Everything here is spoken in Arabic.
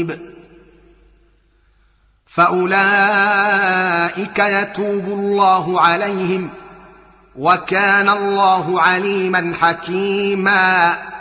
منيب فأولئك يتوب الله عليهم وكان الله عليما حكيما